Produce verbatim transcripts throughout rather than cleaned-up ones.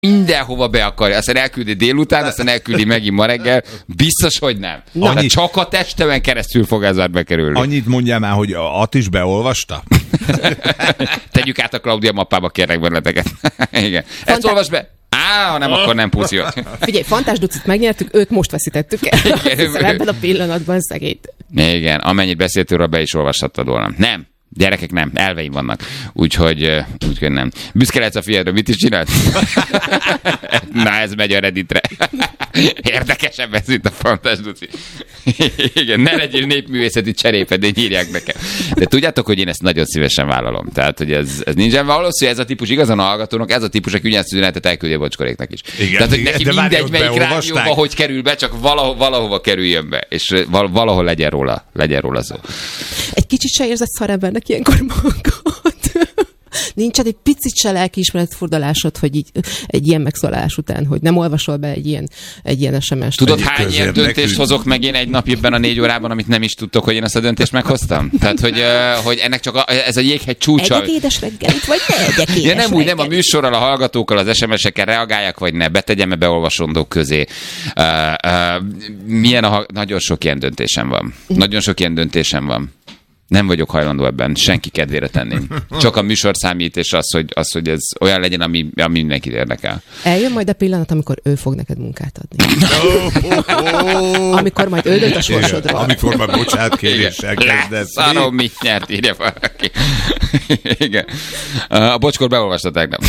mindenhova be akarja. Aztán elküldi délután, aztán elküldi megint ma reggel. Biztos, hogy nem. Annyi... Csak a testemen keresztül fog ez már bekerülni. Annyit mondjál már, hogy At is beolvasta? Tegyük át a Klaudia mappába, kérlek benneteket. Igen. Fantá... Ezt olvasd be! Á, ha nem, akkor nem pusziot. Figyelj, Fantás Ducit megnyertük, őt most veszítettük el. Ebben a pillanatban szegényt. Igen, amennyit beszéltől, be is olvashattad volna. Nem. Gyerekek nem, elveim vannak. Úgyhogy, úgyhogy nem. Büszke lehetsz a fiadra, mit is csinált? Na, ez megy a Redditre. Érdekesebb ez itt a Fantás Duci. Igen, ne legyél népművészeti cserépedény, írják nekem. De tudjátok, hogy én ezt nagyon szívesen vállalom. Tehát, hogy ez, ez nincsen valószínű, ez a típus igazán a hallgatónak, ez a típus, aki ugyanazt üzenetet elküldi a bocskoréknak is. Igen, tehát, hogy neki mindegy, melyik rádióba, hogy kerül be, csak valahova, valahova kerüljön be. És valahol legyen róla, legyen róla szó. Egy kicsit se érzed szarembernek ilyenkor magad. Nincsen egy picit se lelkiismeretfurdalásod, hogy így, egy ilyen megszólalás után, hogy nem olvasol be egy ilyen, egy ilyen es em es-t. Tudod, hány ilyen döntést nekünk hozok meg én egy nap ebben a négy órában, amit nem is tudtok, hogy én ezt a döntést meghoztam? Tehát, hogy, uh, hogy ennek csak a, ez a jéghegy csúcsa. Egyek édes reggelit, vagy ne egyek édes ja, nem reggelit. úgy, nem a műsorral, a hallgatókkal, az es em es-ekkel reagáljak, vagy ne, betegyem-e beolvasondók közé. Uh, uh, milyen a, nagyon sok ilyen döntésem van. Nagyon sok ilyen döntésem van. Nem vagyok hajlandó ebben senki kedvére tenni. Csak a műsor számít, és az, hogy, az, hogy ez olyan legyen, ami, ami mindenkit érdekel. Eljön majd a pillanat, amikor ő fog neked munkát adni. Amikor majd ő dönt a sorsodról. Amikor már bocsánatkéréssel kezdesz. Leszarom, mit nyert, írja valaki. Igen. A bocskor beolvasta tegnap.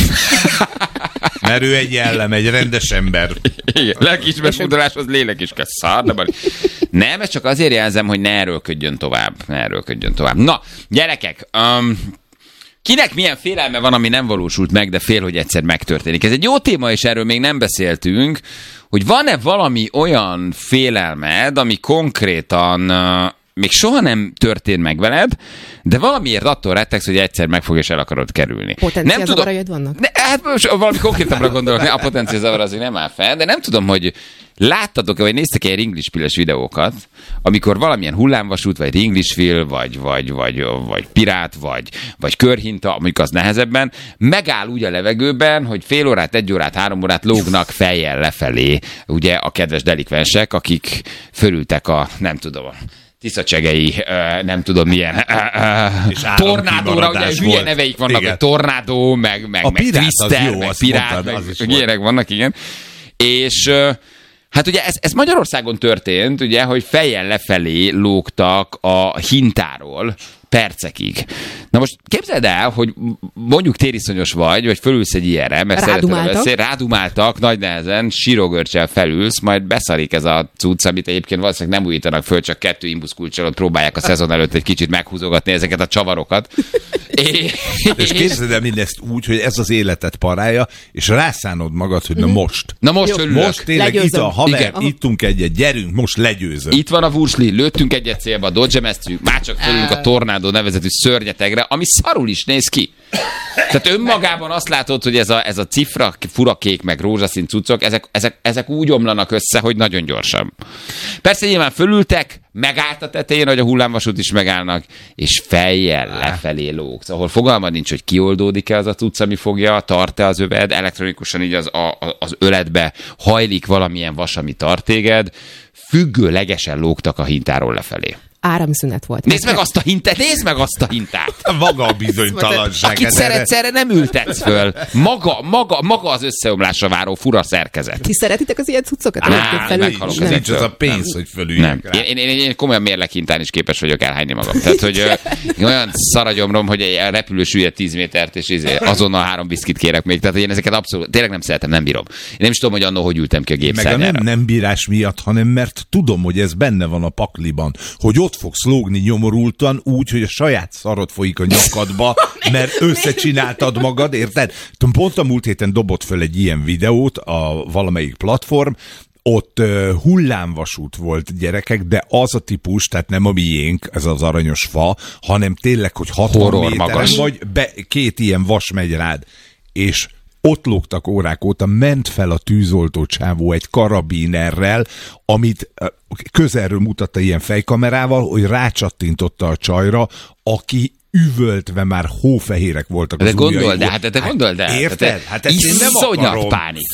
Mert ő egy jellem, egy rendes ember. Igen. Lelkiismeretfurdaláshoz lélek is kell. Szar, de nem, ez csak azért jelzem, hogy ne erőlködjön tovább. Ne erőlködjön tovább. Na, gyerekek, um, kinek milyen félelme van, ami nem valósult meg, de fél, hogy egyszer megtörténik. Ez egy jó téma, és erről még nem beszéltünk, hogy van-e valami olyan félelmed, ami konkrétan uh, még soha nem történt meg veled, de valamiért attól rettegsz, hogy egyszer meg fog és el akarod kerülni. Potenciálzavaraid vannak? Ne, hát most valami konkrétabbra gondolok, ne, a potenciálzavar azért nem áll fel, de nem tudom, hogy láttatok-e, vagy néztek-e egy ringlisfilles videókat, amikor valamilyen hullámvasút, vagy ringlisfil, vagy, vagy, vagy, vagy pirát, vagy, vagy körhinta, amik az nehezebben, megáll úgy a levegőben, hogy fél órát, egy órát, három órát lógnak fejjel lefelé, ugye a kedves delikvensek, akik fölültek a, nem tudom, tiszacsegei, nem tudom milyen, tornádóra, ugye hülye neveik vannak, igen. Hogy tornádó, meg, meg, meg twister, jó, meg pirát, meg ilyenek vannak, igen. És hát ugye ez, ez Magyarországon történt, ugye, hogy fejjel lefelé lógtak a hintáról percekig. Na most képzeld el, hogy mondjuk tériszonyos vagy, vagy fölülsz egy ilyenre, mert szeretőre beszél, rádumáltak, nagy nehezen, sírogörcsel felülsz, majd beszarik ez a cucc, amit egyébként valószínűleg nem újítanak föl, csak kettő imbuszkulcsolót próbálják a szezon előtt egy kicsit meghúzogatni ezeket a csavarokat. és, és képzeld el mindezt úgy, hogy ez az életet parálja, és rászánod magad, hogy na most. Na most örülök. Most tényleg legyőzöm. Itt a haver, igen. Ittunk egyet, gyerünk, most legyőzöm. Itt van a vursli, lőttünk egyet célba, dodgemeztünk, már csak fölünk a tornádó nevezetű szörnyetegre, ami szarul is néz ki. Tehát önmagában azt látod, hogy ez a, ez a cifra, furakék, meg rózsaszín cuccok, ezek, ezek, ezek úgy omlanak össze, hogy nagyon gyorsan. Persze nyilván fölültek, megállt a tetején, hogy a hullámvasút is megállnak, és fejjel lefelé lógsz, ahol fogalma nincs, hogy kioldódik-e az a cucc, ami fogja, tart-e az öved, elektronikusan így az, a, az öletbe hajlik valamilyen vas, ami tart téged, függőlegesen lógtak a hintáról lefelé. Áramszünet volt. Nézd meg azt a hintát, nézd meg azt a hintát. Maga a bizonytalanság. Akit szeretsz, erre nem ültetsz föl. Maga, maga, maga az összeomlásra váró fura szerkezet. Ti szeretitek az ilyen cuccokat? Á, meghalok az nincs az a pénz, hogy fölüljünk rá. Én, én, én, én komolyan mérlekhintán is képes vagyok elhányni magam. Tehát, hogy ö, olyan szaragyomrom, hogy egy repülő süllyed tíz métert, és izé, azonnal három viszkit kérek még. Tehát, hogy én ezeket abszolút, tényleg nem szeretem, nem bírom. Én nem is tudom, hogy annól hogy ültem ki a gépszárnyára. Meg a nem, nem bírás miatt, hanem mert tudom, hogy ez benne van a pakliban, hogy ott fogsz lógni nyomorultan úgy, hogy a saját szarod folyik a nyakadba, mert összecsináltad magad, érted? Pont a múlt héten dobott föl egy ilyen videót a valamelyik platform, ott uh, hullámvasút volt, gyerekek, de az a típus, tehát nem a miénk, ez az aranyos fa, hanem tényleg, hogy hatvan méteren vagy, be, két ilyen vas megy rád, és ott lógtak órák óta, ment fel a tűzoltó csávó egy karabinerrel, amit közelről mutatta ilyen fejkamerával, hogy rácsattintotta a csajra, aki üvöltve már hófehérek voltak De az gondold ujjai. el, hát te gondold el. Érted? Hát ezt én nem iszonyat akarom. pánik